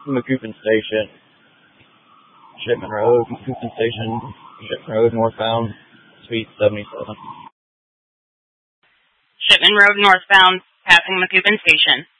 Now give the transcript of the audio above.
Macoupin Station. Shipment Road, Macoupin Station. Shipment Road, northbound, Suite 77. Shipment Road, northbound, passing Macoupin Station.